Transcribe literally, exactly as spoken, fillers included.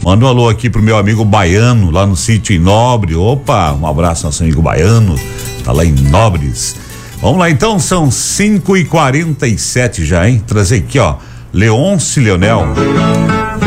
Manda um alô aqui pro meu amigo Baiano, lá no sítio em Nobre. Opa, um abraço nosso amigo Baiano, tá lá em Nobres. Vamos lá então, são cinco e quarenta e sete já, hein? Trazer aqui, ó, Leonce Leonel.